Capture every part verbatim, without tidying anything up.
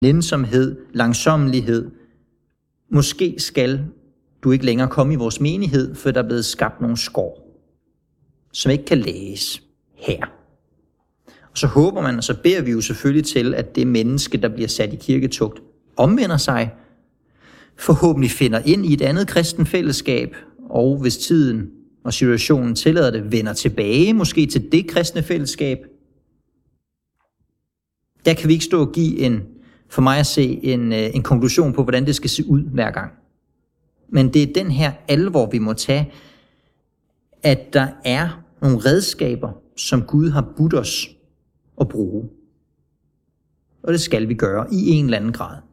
nænsomhed, langsommelighed. Måske skal du ikke længere komme i vores menighed, for der er blevet skabt nogle skår, som ikke kan læses her. Og så håber man, og så beder vi jo selvfølgelig til, at det menneske, der bliver sat i kirketugt, omvender sig, forhåbentlig finder ind i et andet kristen fællesskab, og hvis tiden og situationen tillader det, vender tilbage måske til det kristne fællesskab. Der kan vi ikke stå og give en, for mig at se, en, en konklusion på, hvordan det skal se ud hver gang. Men det er den her alvor, vi må tage, at der er nogle redskaber, som Gud har budt os at bruge. Og det skal vi gøre i en eller anden grad.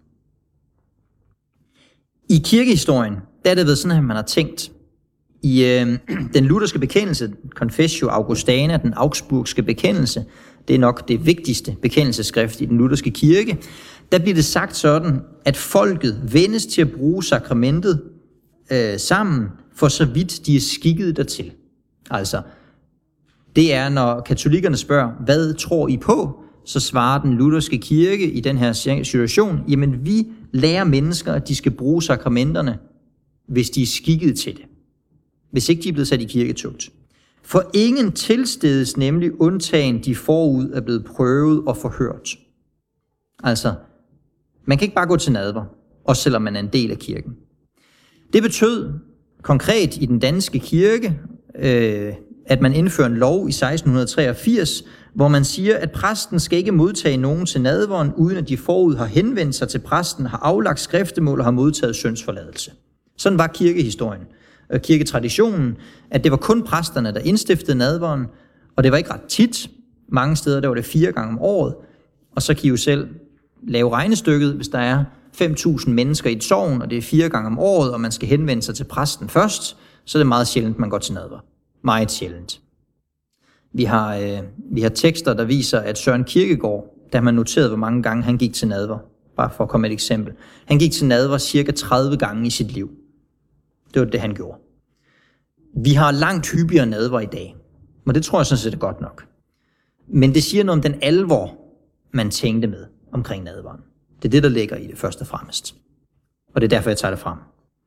I kirkehistorien, der er det været sådan, at man har tænkt, i øh, den lutherske bekendelse, Confessio Augustana, den augsburgske bekendelse, det er nok det vigtigste bekendelsesskrift i den lutherske kirke, der bliver det sagt sådan, at folket vendes til at bruge sakramentet øh, sammen, for så vidt de er skikket dertil. Altså, det er, når katolikkerne spørger, hvad tror I på? Så svarer den lutherske kirke i den her situation, jamen vi lærer mennesker, at de skal bruge sakramenterne, hvis de er skikket til det. Hvis ikke de er blevet sat i kirketugt. For ingen tilstedes nemlig undtagen de forud er blevet prøvet og forhørt. Altså, man kan ikke bare gå til nadver, også selvom man er en del af kirken. Det betød konkret i den danske kirke, øh, at man indfører en lov i seksten treogfirs, hvor man siger, at præsten skal ikke modtage nogen til nadveren, uden at de forud har henvendt sig til præsten, har aflagt skriftemål og har modtaget syndsforladelse. Sådan var kirkehistorien og kirketraditionen, at det var kun præsterne, der indstiftede nadveren, og det var ikke ret tit. Mange steder der var det fire gange om året, og så kan I jo selv lave regnestykket, hvis der er fem tusind mennesker i et sogn, og det er fire gange om året, og man skal henvende sig til præsten først, så er det meget sjældent, man går til nadver. Meget sjældent. Vi har, øh, vi har tekster, der viser, at Søren Kierkegaard, da man noterede, hvor mange gange han gik til nadver, bare for at komme et eksempel, han gik til nadver cirka tredive gange i sit liv. Det var det, han gjorde. Vi har langt hyppigere nadver i dag, og det tror jeg sådan set er godt nok. Men det siger noget om den alvor, man tænkte med omkring nadveren. Det er det, der ligger i det først og fremmest. Og det er derfor, jeg tager det frem.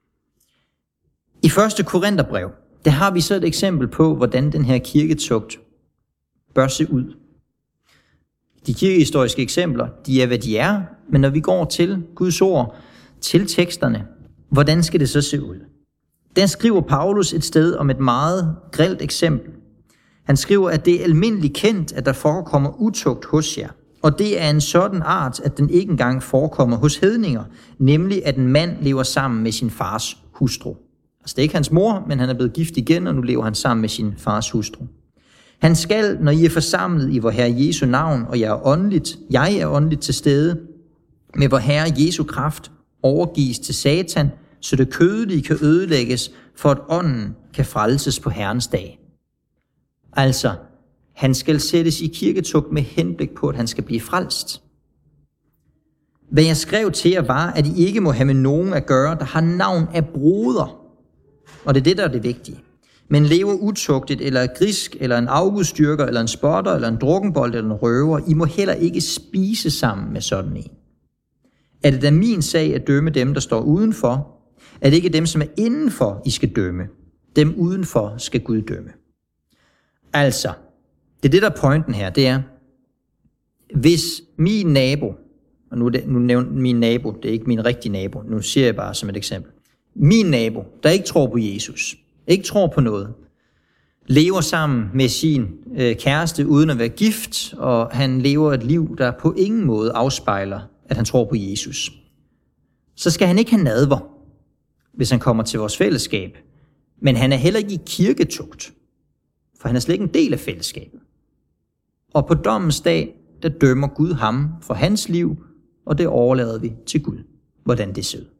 I første Korintherbrev, der har vi så et eksempel på, hvordan den her kirketugt bør se ud. De kirkehistoriske eksempler, de er, hvad de er, men når vi går til Guds ord, til teksterne, hvordan skal det så se ud? Der skriver Paulus et sted om et meget grelt eksempel. Han skriver, at det er almindeligt kendt, at der forekommer utugt hos jer, og det er en sådan art, at den ikke engang forekommer hos hedninger, nemlig at en mand lever sammen med sin fars hustru. Altså det er ikke hans mor, men han er blevet gift igen, og nu lever han sammen med sin fars hustru. Han skal, når I er forsamlet i vor Herre Jesu navn, og jeg er åndeligt, jeg er åndeligt til stede, med vor Herre Jesu kraft overgives til Satan, så det kødelige kan ødelægges, for at ånden kan frelses på Herrens dag. Altså, han skal sættes i kirketugt med henblik på, at han skal blive frelst. Hvad jeg skrev til jer var, at I ikke må have med nogen at gøre, der har navn af broder. Og det er det, der er det vigtige. Men lever utugtigt, eller grisk, eller en afgudstyrker, eller en spotter, eller en drukkenbold, eller en røver, I må heller ikke spise sammen med sådan en. Er det da min sag at dømme dem, der står udenfor? Er det ikke dem, som er indenfor, I skal dømme? Dem udenfor skal Gud dømme. Altså, det er det, der er pointen her, det er, hvis min nabo, og nu, nu nævner min nabo, det er ikke min rigtige nabo, nu siger jeg bare som et eksempel, min nabo, der ikke tror på Jesus, ikke tror på noget, lever sammen med sin øh, kæreste uden at være gift, og han lever et liv, der på ingen måde afspejler, at han tror på Jesus, så skal han ikke have nadver, hvis han kommer til vores fællesskab. Men han er heller ikke i kirketugt, for han er slet ikke en del af fællesskabet. Og på dommens dag, der dømmer Gud ham for hans liv, og det overlader vi til Gud, hvordan det ser ud.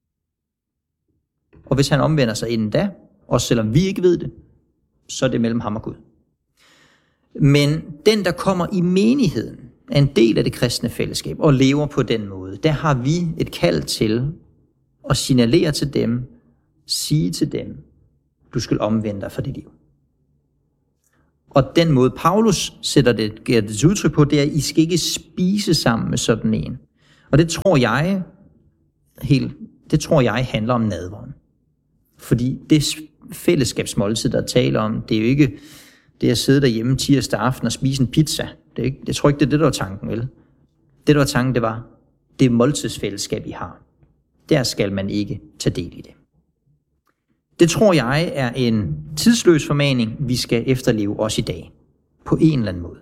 Og hvis han omvender sig inden da, også selvom vi ikke ved det, så er det mellem ham og Gud. Men den, der kommer i menigheden, er en del af det kristne fællesskab og lever på den måde. Der har vi et kald til at signalere til dem, sige til dem, du skal omvende dig for dit liv. Og den måde Paulus sætter det, giver det til udtryk på, det er, at I skal ikke spise sammen med sådan en. Og det tror jeg helt, det tror jeg handler om nadveren. Fordi det fællesskabsmåltid, der taler om, det er jo ikke det at sidde derhjemme tirsdag aften og spise en pizza. Det er ikke, jeg tror ikke, det er det, der var tanken, vel? Det, der var tanken, det var, det måltidsfællesskab, I har. Der skal man ikke tage del i det. Det tror jeg er en tidsløs formaning, vi skal efterleve også i dag. På en eller anden måde.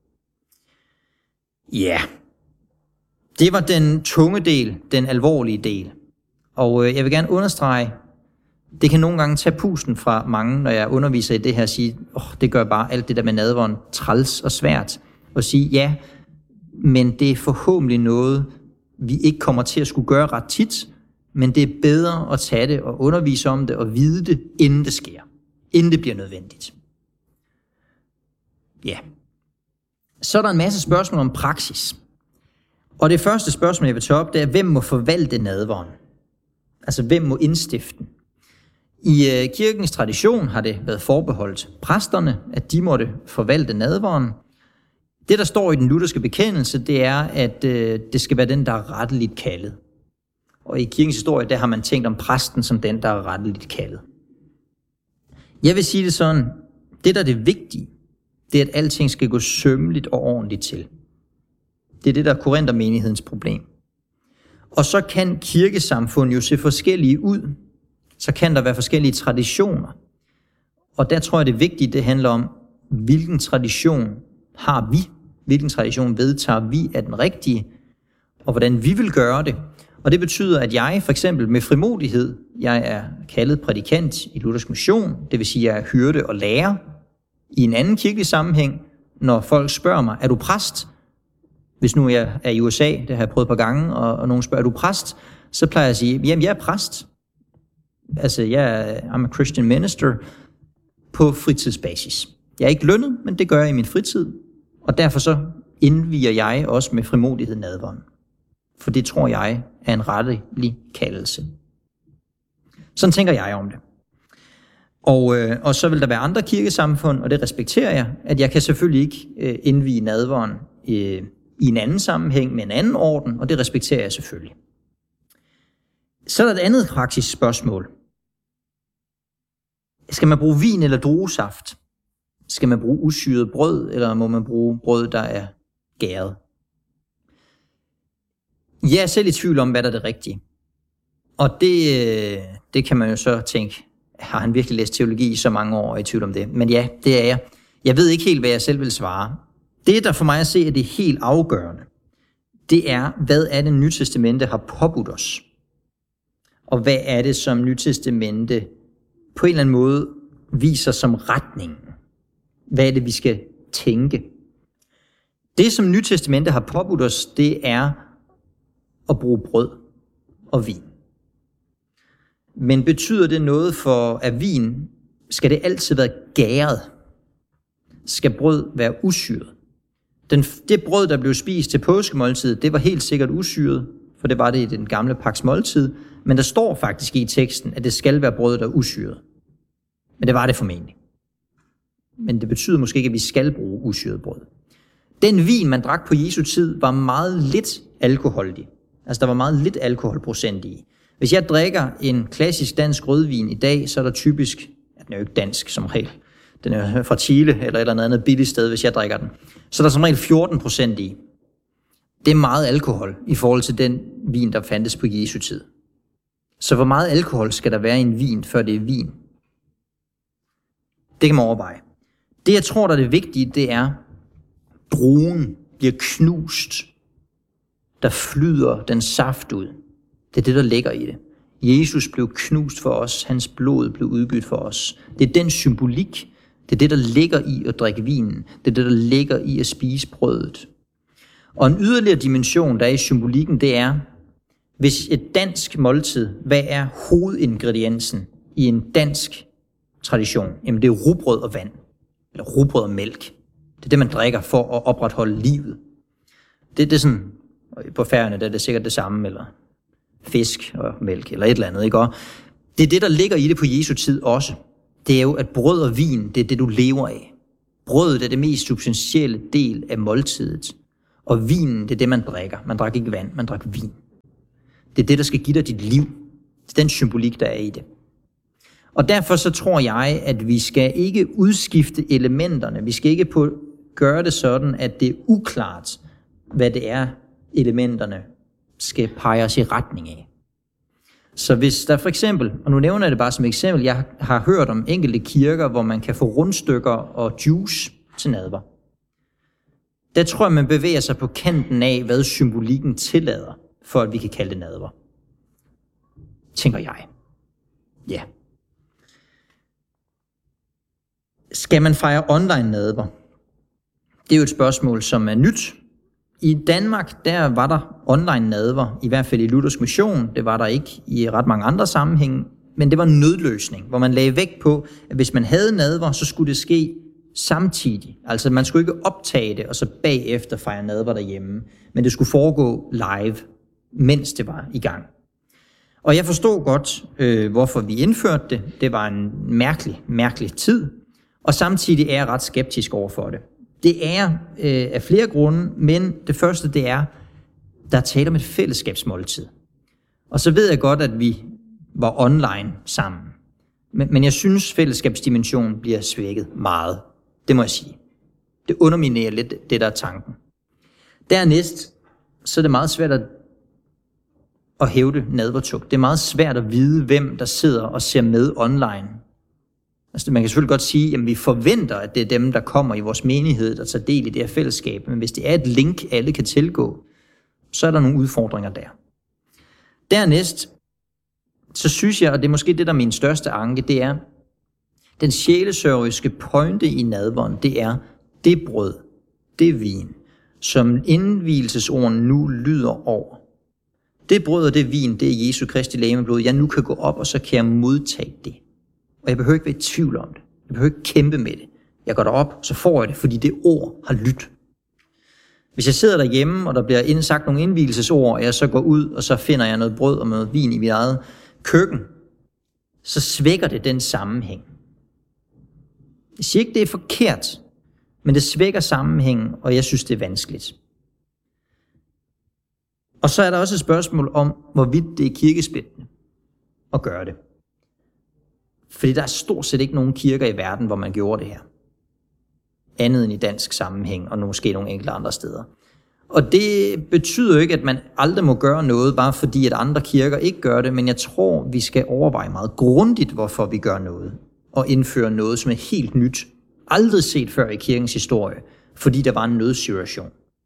Ja, det var den tunge del, den alvorlige del. Og øh, jeg vil gerne understrege, det kan nogle gange tage pusten fra mange, når jeg underviser i det her, og sige, åh, oh, det gør bare alt det der med nadveren træls og svært. Og sige, ja, men det er forhåbentlig noget, vi ikke kommer til at skulle gøre ret tit, men det er bedre at tage det og undervise om det og vide det, inden det sker. Inden det bliver nødvendigt. Ja. Så er der en masse spørgsmål om praksis. Og det første spørgsmål, jeg vil tage op, det er, hvem må forvalte nadveren? Altså, hvem må indstifte den? I øh, kirkens tradition har det været forbeholdt præsterne, at de måtte forvalte nadveren. Det, der står i den lutherske bekendelse, det er, at øh, det skal være den, der er retteligt kaldet. Og i kirkens historie, der har man tænkt om præsten som den, der er retteligt kaldet. Jeg vil sige det sådan, det, der er det vigtige, det er, at alting skal gå sømmeligt og ordentligt til. Det er det, der er korintermenighedens problem. Og så kan kirkesamfund jo se forskellige ud. Så kan der være forskellige traditioner. Og der tror jeg, det vigtige, det handler om, hvilken tradition har vi? Hvilken tradition vedtager vi er den rigtige? Og hvordan vi vil gøre det. Og det betyder, at jeg for eksempel med frimodighed, jeg er kaldet prædikant i Luthersk Mission, det vil sige, at jeg er hyrde og lærer i en anden kirkelig sammenhæng, når folk spørger mig, er du præst? Hvis nu jeg er i U S A, det har jeg prøvet et par gange, og, og nogen spørger, er du præst? Så plejer jeg at sige, jamen jeg er præst. Altså jeg er I'm a Christian minister på fritidsbasis. Jeg er ikke lønnet, men det gør jeg i min fritid, og derfor så indvier jeg også med frimodighed nadveren. For det tror jeg er en rettelig kaldelse. Sådan tænker jeg om det. Og, øh, og så vil der være andre kirkesamfund, og det respekterer jeg, at jeg kan selvfølgelig ikke øh, indvie nadveren øh, i en anden sammenhæng med en anden orden, og det respekterer jeg selvfølgelig. Så er der et andet praktisk spørgsmål. Skal man bruge vin eller druesaft? Skal man bruge usyret brød, eller må man bruge brød, der er gæret? Jeg er selv i tvivl om, hvad der er det rigtige. Og det, det kan man jo så tænke, har han virkelig læst teologi i så mange år, og i tvivl om det? Men ja, det er jeg. Jeg ved ikke helt, hvad jeg selv vil svare. Det, der for mig at se, er det helt afgørende, det er, hvad er det, Nytestamentet har påbudt os? Og hvad er det, som Nytestamentet på en eller anden måde viser som retningen? Hvad er det, vi skal tænke? Det, som Nytestamentet har påbudt os, det er at bruge brød og vin. Men betyder det noget for, at vin, skal det altid være gæret? Skal brød være usyret? Den, det brød, der blev spist til påskemåltidet, det var helt sikkert usyret, for det var det i den gamle pagts måltid, men der står faktisk i teksten, at det skal være brød, der er usyret. Men det var det formentlig. Men det betyder måske ikke, at vi skal bruge usyret brød. Den vin, man drak på Jesu tid, var meget lidt alkoholdig. Altså, der var meget lidt alkoholprocent i. Hvis jeg drikker en klassisk dansk rødvin i dag, så er der typisk, ja, den er jo ikke dansk som regel, den er fra Chile eller et eller andet billigt sted, hvis jeg drikker den, så er der som regel fjorten procent i. Det er meget alkohol i forhold til den vin, der fandtes på Jesu tid. Så hvor meget alkohol skal der være i en vin, før det er vin? Det kan man overveje. Det, jeg tror, der er det vigtige, det er, druen bliver knust. Der flyder den saft ud. Det er det, der ligger i det. Jesus blev knust for os. Hans blod blev udgydt for os. Det er den symbolik. Det er det, der ligger i at drikke vinen. Det er det, der ligger i at spise brødet. Og en yderligere dimension, der er i symbolikken, det er, hvis et dansk måltid, hvad er hovedingrediensen i en dansk tradition? Jamen det er rugbrød og vand. Eller rugbrød og mælk. Det er det, man drikker for at opretholde livet. Det, det er sådan, på Færøerne der er det sikkert det samme, eller fisk og mælk, eller et eller andet, ikke? Og det er det, der ligger i det på Jesu tid også. Det er jo, at brød og vin, det er det, du lever af. Brødet er det mest substantielle del af måltidet. Og vinen, det er det, man drikker. Man drak ikke vand, man drak vin. Det er det, der skal give dig dit liv. Det er den symbolik, der er i det. Og derfor så tror jeg, at vi skal ikke udskifte elementerne. Vi skal ikke på gøre det sådan, at det er uklart, hvad det er, elementerne skal pege os i retning af. Så hvis der for eksempel, og nu nævner jeg det bare som eksempel, jeg har hørt om enkelte kirker, hvor man kan få rundstykker og juice til nadver. Der tror jeg, man bevæger sig på kanten af, hvad symbolikken tillader, for at vi kan kalde det nadver. Tænker jeg. Ja. Skal man fejre online nadver? Det er jo et spørgsmål, som er nyt. I Danmark, der var der online nadver, i hvert fald i Luthersk Mission. Det var der ikke i ret mange andre sammenhænge, men det var en nødløsning, hvor man lagde vægt på, at hvis man havde nadver, så skulle det ske samtidig. Altså man skulle ikke optage det, og så bagefter fejre nadver derhjemme, men det skulle foregå live, mens det var i gang. Og jeg forstod godt, øh, hvorfor vi indførte det. Det var en mærkelig, mærkelig tid, og samtidig er jeg ret skeptisk over for det. Det er øh, af flere grunde, men det første det er, der er tale om et fællesskabsmåltid. Og så ved jeg godt, at vi var online sammen. Men, men jeg synes, fællesskabsdimensionen bliver svækket meget. Det må jeg sige. Det underminerer lidt det, der er tanken. Dernæst, så er det meget svært at, at hævde nadvertugt. Det er meget svært at vide, hvem der sidder og ser med online. Altså, man kan selvfølgelig godt sige, at vi forventer, at det er dem, der kommer i vores menighed, der tager del i det her fællesskab. Men hvis det er et link, alle kan tilgå, så er der nogle udfordringer der. Dernæst, så synes jeg, og det er måske det, der er min største anke, det er, den sjælesørgeriske pointe i nadveren, det er det brød, det vin, som indvielsesorden nu lyder over. Det brød og det vin, det er Jesu Kristi legemeblod. Jeg nu kan gå op, og så kan jeg modtage det. Og jeg behøver ikke være i tvivl om det. Jeg behøver ikke kæmpe med det. Jeg går derop, så får jeg det, fordi det ord har lyttet. Hvis jeg sidder derhjemme, og der bliver indsagt nogle indvielsesord, og jeg så går ud, og så finder jeg noget brød og noget vin i mit eget køkken, så svækker det den sammenhæng. Jeg siger ikke, det er forkert, men det svækker sammenhængen, og jeg synes, det er vanskeligt. Og så er der også et spørgsmål om, hvorvidt det er kirkesplittende at gøre det. Fordi der er stort set ikke nogen kirker i verden, hvor man gjorde det her. Andet end i dansk sammenhæng, og måske nogle enkelte andre steder. Og det betyder jo ikke, at man aldrig må gøre noget, bare fordi at andre kirker ikke gør det, men jeg tror, vi skal overveje meget grundigt, hvorfor vi gør noget, og indføre noget, som er helt nyt, aldrig set før i kirkens historie, fordi der var en nødsituation.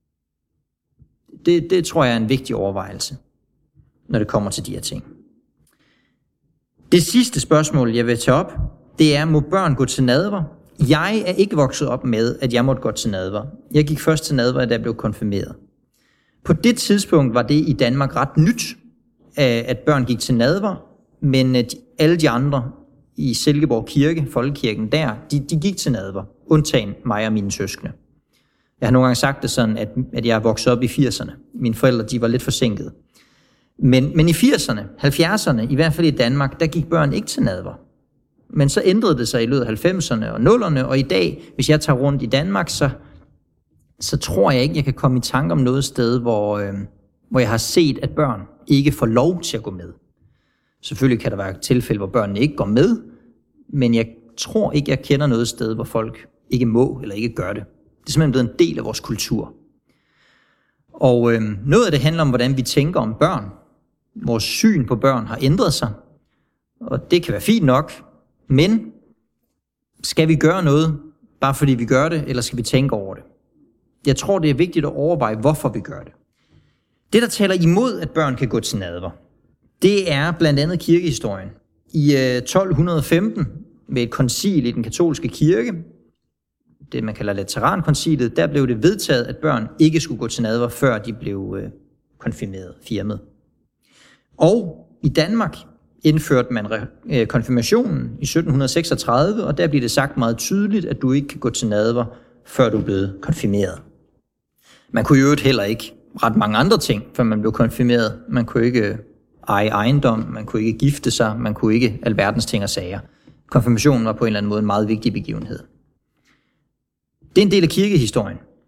Det, det tror jeg er en vigtig overvejelse, når det kommer til de her ting. Det sidste spørgsmål, jeg vil tage op, det er, må børn gå til nadver? Jeg er ikke vokset op med, at jeg måtte gå til nadver. Jeg gik først til nadver, da jeg blev konfirmeret. På det tidspunkt var det i Danmark ret nyt, at børn gik til nadver, men alle de andre i Silkeborg Kirke, folkekirken der, de, de gik til nadver, undtagen mig og mine søskende. Jeg har nogle gange sagt det sådan, at, at jeg er vokset op i firserne. Mine forældre, de var lidt forsinkede. Men, men i firserne, halvfjerdserne, i hvert fald i Danmark, der gik børn ikke til nadver. Men så ændrede det sig i løbet af halvfemserne og nullerne, og i dag, hvis jeg tager rundt i Danmark, så, så tror jeg ikke, jeg kan komme i tanke om noget sted, hvor, øh, hvor jeg har set, at børn ikke får lov til at gå med. Selvfølgelig kan der være tilfælde, hvor børnene ikke går med, men jeg tror ikke, jeg kender noget sted, hvor folk ikke må eller ikke gør det. Det er simpelthen blevet en del af vores kultur. Og øh, noget af det handler om, hvordan vi tænker om børn. Vores syn på børn har ændret sig, og det kan være fint nok, men skal vi gøre noget, bare fordi vi gør det, eller skal vi tænke over det? Jeg tror, det er vigtigt at overveje, hvorfor vi gør det. Det, der taler imod, at børn kan gå til nadver, det er blandt andet kirkehistorien. I øh, tolv femten, ved et koncil i den katolske kirke, det man kalder Laterankoncilet, der blev det vedtaget, at børn ikke skulle gå til nadver, før de blev øh, konfirmeret, firmet. Og i Danmark indførte man øh, konfirmationen i sytten seksogtredive, og der blev det sagt meget tydeligt, at du ikke kan gå til nadver, før du er blevet konfirmeret. Man kunne jo heller ikke ret mange andre ting, før man blev konfirmeret. Man kunne ikke eje ejendom, man kunne ikke gifte sig, man kunne ikke alverdens ting og sager. Konfirmationen var på en eller anden måde en meget vigtig begivenhed. Det er en del af kirkehistorien.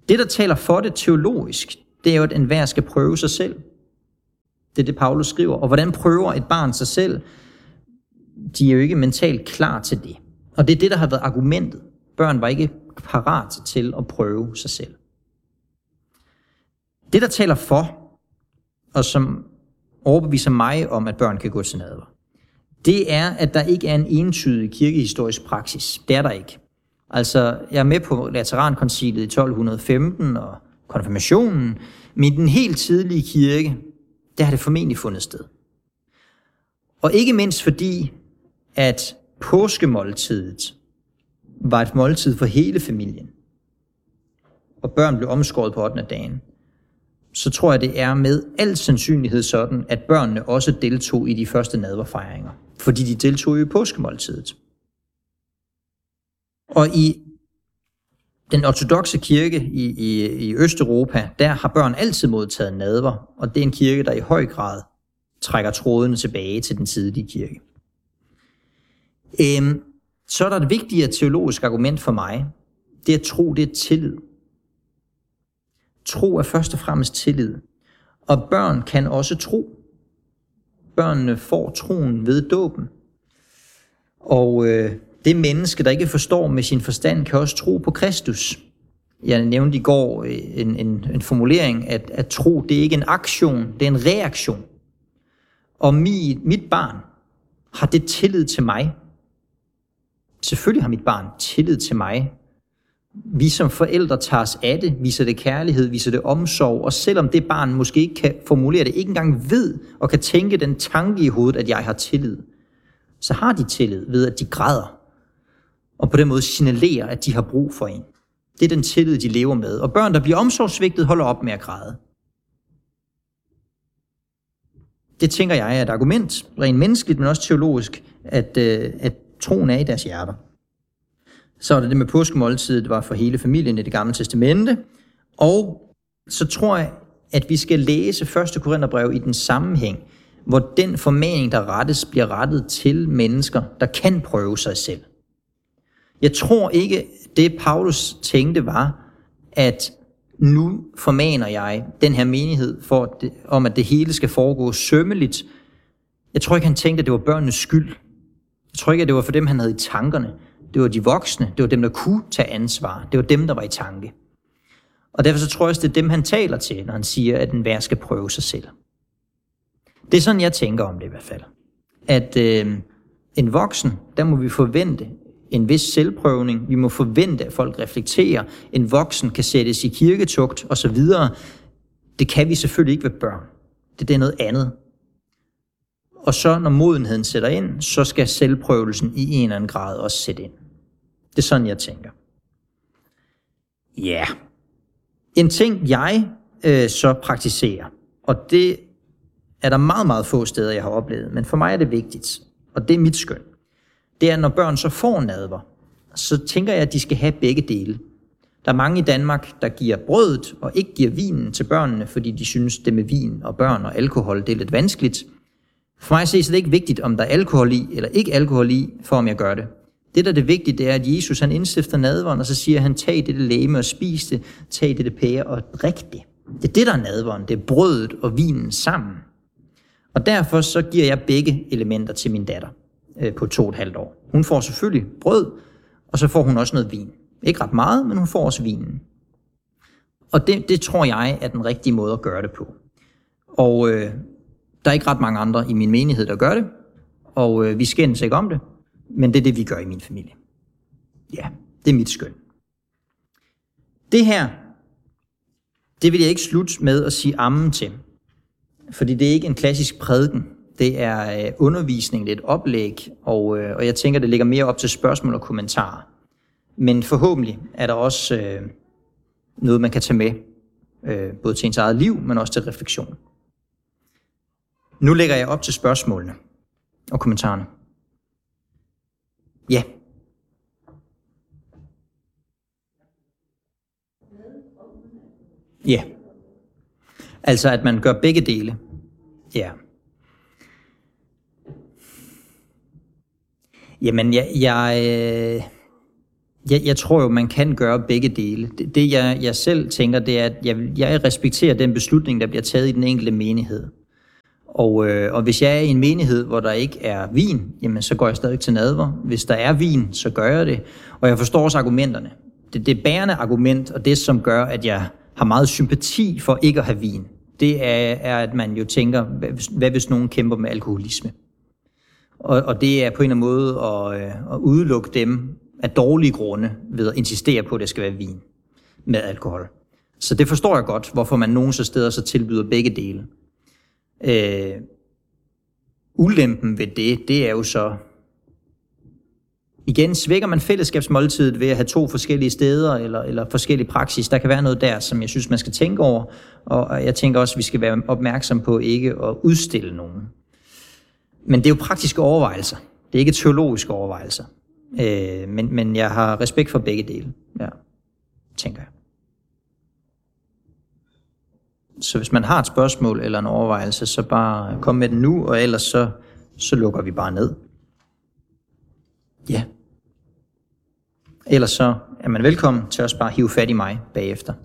Det, der taler for det teologisk, det er jo, at enhver skal prøve sig selv. Det er det, Paulus skriver. Og hvordan prøver et barn sig selv? De er jo ikke mentalt klar til det. Og det er det, der har været argumentet. Børn var ikke parat til at prøve sig selv. Det, der taler for, og som overbeviser mig om, at børn kan gå til nadver, det er, at der ikke er en entydig kirkehistorisk praksis. Det er der ikke. Altså, jeg er med på Laterankoncilet i tolv femten og konfirmationen, men i den helt tidlige kirke, der har det formentlig fundet sted. Og ikke mindst fordi, at påskemåltidet var et måltid for hele familien, og børn blev omskåret på ottende dagen, så tror jeg, det er med al sandsynlighed sådan, at børnene også deltog i de første nadverfejringer, fordi de deltog i påskemåltidet. Og i den ortodokse kirke i, i, i Østeuropa, der har børn altid modtaget nadver, og det er en kirke, der i høj grad trækker trådene tilbage til den tidlige kirke. Øhm, så er der et vigtigere teologisk argument for mig, det er at tro, det er tillid. Tro er først og fremmest tillid, og børn kan også tro. Børnene får troen ved dåben, og øh, det menneske, der ikke forstår med sin forstand, kan også tro på Kristus. Jeg nævnte i går en, en, en formulering, at, at tro, det er ikke en aktion, det er en reaktion. Og mit, mit barn, har det tillid til mig? Selvfølgelig har mit barn tillid til mig. Vi som forældre tager os af det, viser det kærlighed, viser det omsorg, og selvom det barn måske ikke kan formulere det, ikke engang ved og kan tænke den tanke i hovedet, at jeg har tillid, så har de tillid ved, at de græder, og på den måde signalerer, at de har brug for en. Det er den tillid, de lever med. Og børn, der bliver omsorgsvigtet, holder op med at græde. Det tænker jeg er et argument, rent menneskeligt, men også teologisk, at, at troen er i deres hjerter. Så er det det med påskemåltidet, var for hele familien i Det Gamle Testamente. Og så tror jeg, at vi skal læse første Korintherbrev i den sammenhæng, hvor den formaning, der rettes, bliver rettet til mennesker, der kan prøve sig selv. Jeg tror ikke, det Paulus tænkte var, at nu formaner jeg den her menighed for, det, om, at det hele skal foregå sømmeligt. Jeg tror ikke, han tænkte, at det var børnenes skyld. Jeg tror ikke, at det var for dem, han havde i tankerne. Det var de voksne. Det var dem, der kunne tage ansvar. Det var dem, der var i tanke. Og derfor så tror jeg også, det er dem, han taler til, når han siger, at enhver skal prøve sig selv. Det er sådan, jeg tænker om det i hvert fald. At øh, en voksen, der må vi forvente en vis selvprøvning. Vi må forvente, at folk reflekterer. En voksen kan sættes i kirketugt osv. Det kan vi selvfølgelig ikke ved børn. Det, det er noget andet. Og så, når modenheden sætter ind, så skal selvprøvelsen i en eller anden grad også sætte ind. Det er sådan, jeg tænker. Ja. Yeah. En ting, jeg øh, så praktiserer, og det er der meget, meget få steder, jeg har oplevet, men for mig er det vigtigt, og det er mit skøn, det er, når børn så får nadver, så tænker jeg, at de skal have begge dele. Der er mange i Danmark, der giver brødet og ikke giver vinen til børnene, fordi de synes, det med vin og børn og alkohol, det er lidt vanskeligt. For mig at se, så det er ikke vigtigt, om der er alkohol i eller ikke alkohol i, for om jeg gør det. Det, der er det vigtige, det er, at Jesus han indstifter nadveren, og så siger han, tag dette legeme og spis det, tag dette pære og drik det. Det er det, der er nadveren. Det er brødet og vinen sammen. Og derfor så giver jeg begge elementer til min datter øh, på to og et halvt år. Hun får selvfølgelig brød, og så får hun også noget vin. Ikke ret meget, men hun får også vinen. Og det, det tror jeg er den rigtige måde at gøre det på. Og øh, der er ikke ret mange andre i min menighed, der gør det, og øh, vi skændes ikke om det, men det er det, vi gør i min familie. Ja, det er mit skøn. Det her, det vil jeg ikke slutte med at sige amen til, fordi det er ikke en klassisk prædiken. Det er øh, undervisning, det er et oplæg, og, øh, og jeg tænker, det ligger mere op til spørgsmål og kommentarer. Men forhåbentlig er der også øh, noget, man kan tage med, øh, både til ens eget liv, men også til refleksion. Nu lægger jeg op til spørgsmålene og kommentarerne. Ja. Ja. Altså, at man gør begge dele. Ja. Jamen, jeg, jeg, Jeg, jeg tror jo, man kan gøre begge dele. Det, det jeg, jeg selv tænker, det er, at jeg, jeg respekterer den beslutning, der bliver taget i den enkelte menighed. Og, øh, og hvis jeg er i en menighed, hvor der ikke er vin, jamen så går jeg stadig til nadver. Hvis der er vin, så gør jeg det. Og jeg forstår også argumenterne. Det, det bærende argument, og det som gør, at jeg har meget sympati for ikke at have vin, det er, er at man jo tænker, hvad, hvad hvis nogen kæmper med alkoholisme? Og, og det er på en eller anden måde at, at udelukke dem af dårlige grunde ved at insistere på, at det skal være vin med alkohol. Så det forstår jeg godt, hvorfor man nogle steder så tilbyder begge dele. Øh, ulempen ved det, det er jo så, igen, svækker man fællesskabsmåltidet ved at have to forskellige steder eller, eller forskellige praksis. Der kan være noget der, som jeg synes, man skal tænke over, og jeg tænker også, at vi skal være opmærksom på ikke at udstille nogen. Men det er jo praktiske overvejelser. Det er ikke teologiske overvejelser. Øh, men, men jeg har respekt for begge dele, ja, tænker jeg. Så hvis man har et spørgsmål eller en overvejelse, så bare kom med den nu, og ellers så, så lukker vi bare ned. Ja. Ellers så er man velkommen til at bare hive fat i mig bagefter.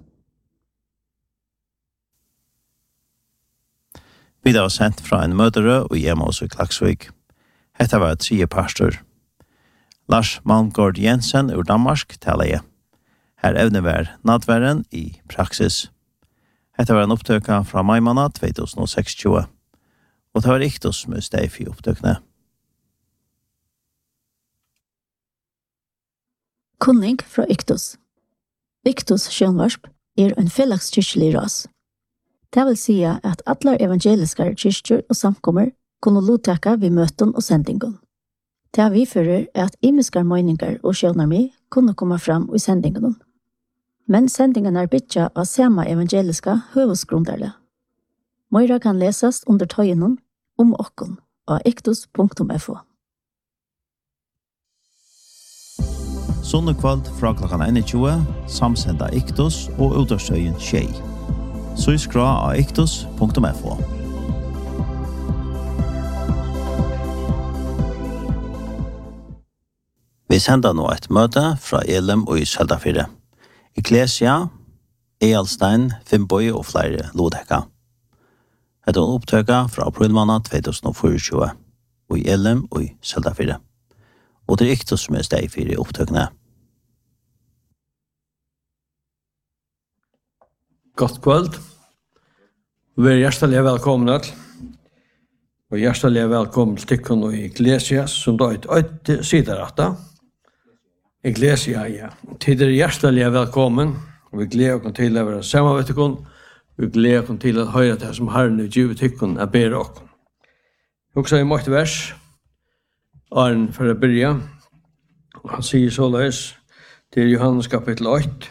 Vi er sendt fra en mødere og hjemme hos Klaksvik. Hette var tre pastor. Lars Malmgaard Jensen ur Danmark taler jeg. Her evne var nadværen i praksis. Hette var en opptøkka fra Maimana to tusen og seksogtyve. Og det var Iktos med steg i opptøkene. Kunning fra Iktos. Iktos sjønvarsp er en fellagskirkelig ras. Det vil si at alle evangeliske kyrkjer og samkommer kunne lottekka ved møten og sendingen. Det vi fører er at imiske meninger og sjønarmi kunne komme fram i sendingen. Men sendingen er bytja av samme evangeliske høvesgrunderle. Møyra kan leses under tøyenen om okken av iktos punktum f o. Sondag kveld fra klokken tjueen, samsenda Iktos og Udarsøyen Tjei. Så skra av iktos punktum f o. Vi sender nå et møte fra Elim og i Søltafire. Ecclesia, Ealstein, Finnbøy og flere lodhekka. Det er en opptøkka fra aprilmåned to tusen og tjuefire og i Elim og i Søltafire. Og det er ikke som er steg for i opptøkkene. Godt kveld. Vi er hjertelig velkommen til. Og hjertelig velkommen til Tikkun og Ecclesias, som da er et siderata. Ecclesia, ja. Til dere hjertelig velkommen. Vi gleder oss til å være sammen med Tikkun. Vi gleder oss til å høre det som Herren er givet Tikkun er bedre oss. Også i måte vers, Arne for å begynne. Han sier såleis til Johannes kapittel åtte.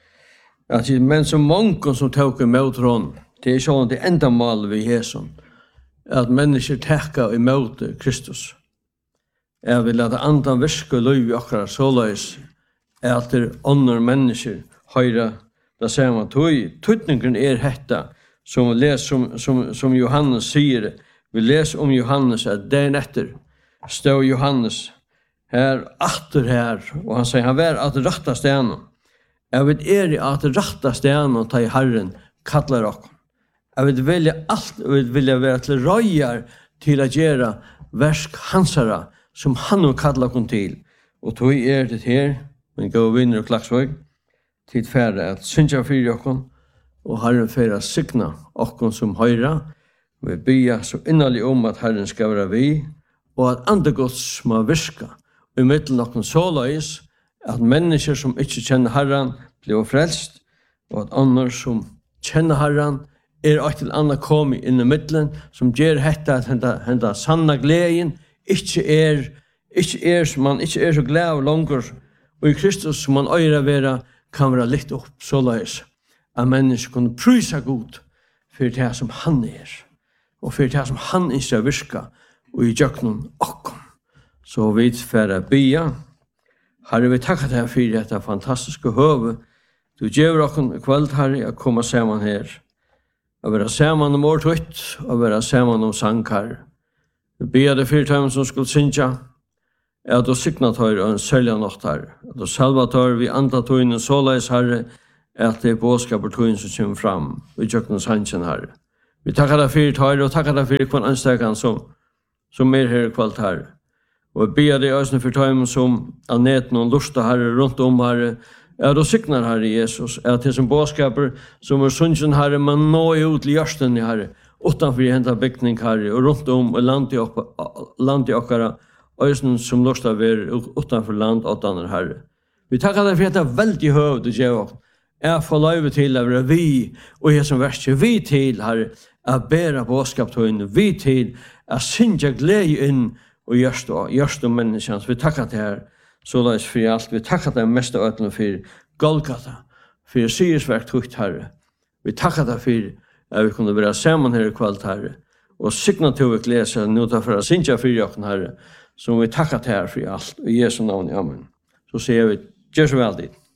At men så mange som tok imot honom, det er sånn det enda mål ved Jesus, at mennesker takker imot Kristus. Jeg vil at andan virke løy i akkurat såleis, at det andre mennesker høyre det samme tog. Tøtningen er hetta, som, les, som, som, som Johannes sier. Vi leser om Johannes at dagen etter stod Johannes her, atter her, og han sier han var at ratta stenen. Jeg vet er at ratta stenen ta i Herren kallar okkom. Jeg vet velja alt, jeg vet vilja være til røyar til å gjøre versk hansara som han har kallar okkom til. Og tog er det her, men gå vinner og Klaksvik, til færre at synsja fyrir okkom, og Herren fyrir signa okkom som høyra. Vi bya så innerlig om at Herren skal være vi, og at andegods må virka. Og i middelen okkom såleis, at mennesker som ikke kjenner Herren blir frelst, og at andre som kjenner Herren er at til andre kommet inn i middelen, som gjør hette at henda sanna gleden ikke er, ikke er som man ikke er så glad av langer, og i Kristus som man øyre være, kan være litt opp såleis, at mennesker kunne prysa god for det som han er, og for det som han ikke virka, og i djøknen okkom. Så vi får bya. Herre, vi takkar deg for dette fantastiske høve. Du gjør okken kveld, Herre, å komme sammen her. Å være sammen om årtøyt, og være sammen om sang, Herre. Vi ber deg for dem som skulle synge. at du signat her og en sølja nått her. At du salvat her vi anta tøyne såleis herre, at det er bådskaper tøyne som kommer fram, og i tjøkkens hansen herre. Vi takkar deg fyrir her, og takkar deg fyrir kvann anstekan som, som er her kvalt herre. Og jeg ber deg øsne for tøymen som er ned noen lusta herre, rundt om herre, at du signar herre Jesus, at det som bådskaper som er sunnsjen herre, man nå ut til hjørsten i herre, utanfor i henta bygning herre, og rundt om og land i, land i okkara, øysen som lusta ver utanfor land åttaner herre. Vi takkar deg for at det er veldig høv du gjør oss. Jeg får løyve til å være vi, og jeg som verste, vi til herre, å bære bådskap til henne, vi til å synge glede inn og gjørst og gjørst og menneskene. Vi takkar deg her, så løs for alt. Vi takkar deg mest av øtlen for Golgata, for syresverk tukt herre. Vi takkar deg for at vi kunne være sammen her i kvalt herre, og signa til å glede nå til for å synge for jokken herre, som vi takkar deg her for alt. I Jesu navn, amen. Så sier vi, gjør så vel dit.